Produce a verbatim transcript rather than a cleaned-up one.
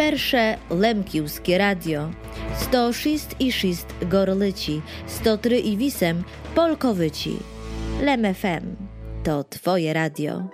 Persze Lemkiwskie Radio, sto sześć i sześć Gorlici, sto trzy i osiem Polkowyci. Lem F M to Twoje radio.